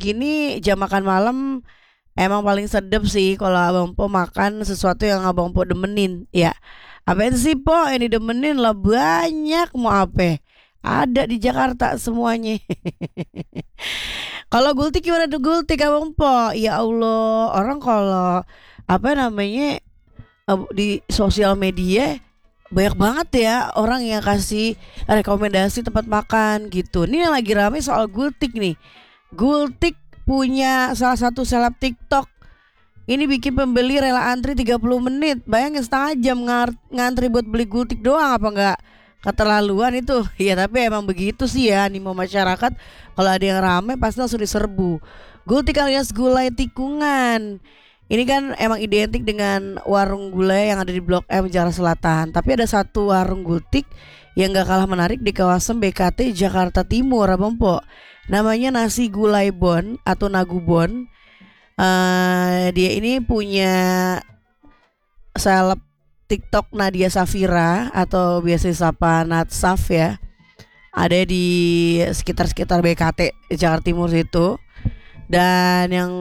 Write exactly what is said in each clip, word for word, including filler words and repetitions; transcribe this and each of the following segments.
segini jam makan malam emang paling sedep sih kalau Abang Po makan sesuatu yang Abang Po demenin. Ya, apa sih Po yang didemenin lah banyak mau apa? Ada di Jakarta semuanya. Kalau gultik gimana tuh gultik Abang Po? Ya Allah, orang kalau apa namanya eh, di sosial media banyak banget ya orang yang kasih rekomendasi tempat makan gitu. Ini yang lagi rame soal gultik nih. Gultik punya salah satu seleb TikTok. Ini bikin pembeli rela antri tiga puluh menit. Bayangin setengah jam ngar- ngantri buat beli gultik doang, apa enggak keterlaluan itu? Ya tapi emang begitu sih ya animo masyarakat. Kalau ada yang rame pasti langsung diserbu. Gultik alias gulai tikungan. Ini kan emang identik dengan warung gulai yang ada di Blok M Jakarta Selatan. Tapi ada satu warung gultik yang gak kalah menarik di kawasan B K T Jakarta Timur, Abang Po. Namanya Nasi Gulai Bon atau Nagubon. Eh dia ini punya seleb TikTok Nadia Safira atau biasa disapa Natsaf ya. Ada di sekitar-sekitar B K T Jakarta Timur itu. Dan yang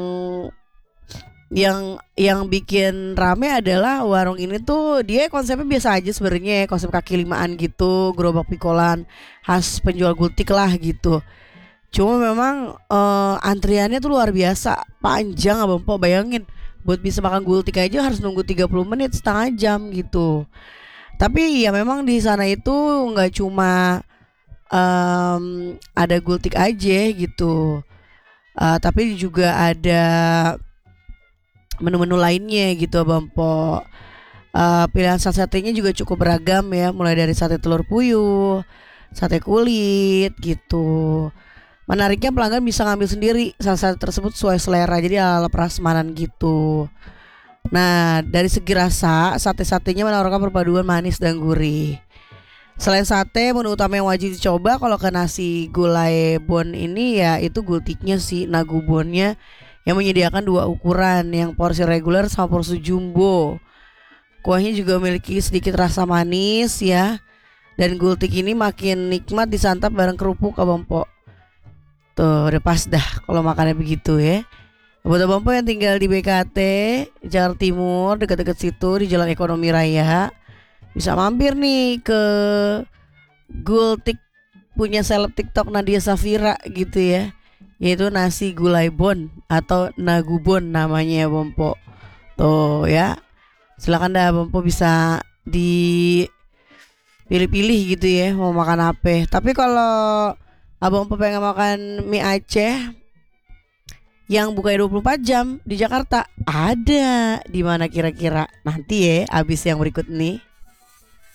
yang yang bikin rame adalah warung ini tuh dia konsepnya biasa aja sebenarnya, konsep kaki limaan gitu, gerobak pikolan khas penjual gultik lah gitu. Cuma memang eh, antriannya tuh luar biasa panjang Abang Po, bayangin buat bisa makan gultik aja harus nunggu tiga puluh menit setengah jam gitu. Tapi ya memang di sana itu nggak cuma em, ada gultik aja gitu. Eh, tapi juga ada menu-menu lainnya gitu Abang Po. Eh, pilihan sate-satenya juga cukup beragam ya, mulai dari sate telur puyuh, sate kulit gitu. Menariknya pelanggan bisa ngambil sendiri sate tersebut sesuai selera, jadi ala prasmanan gitu. Nah, dari segi rasa, sate-satenya menawarkan perpaduan manis dan gurih. Selain sate, menu utama yang wajib dicoba kalau ke nasi gulai bon ini ya itu gultiknya sih, nagubonnya yang menyediakan dua ukuran, yang porsi reguler sama porsi jumbo. Kuahnya juga memiliki sedikit rasa manis ya. Dan gultik ini makin nikmat disantap bareng kerupuk Abang Po. Tuh udah pas dah kalau makannya begitu ya. Buat Abang Po yang tinggal di B K T Jakarta Timur, dekat-dekat situ di Jalan Ekonomi Raya, bisa mampir nih ke gultik punya seleb TikTok Nadia Safira gitu ya, yaitu nasi gulai bon atau nagubon namanya ya Bang Po. Tuh ya, silakan dah Bang Po bisa dipilih-pilih gitu ya mau makan apa. Tapi kalau Abang Po pengen makan mie Aceh yang buka dua puluh empat jam di Jakarta, ada di mana kira-kira? Nanti ya abis yang berikut nih.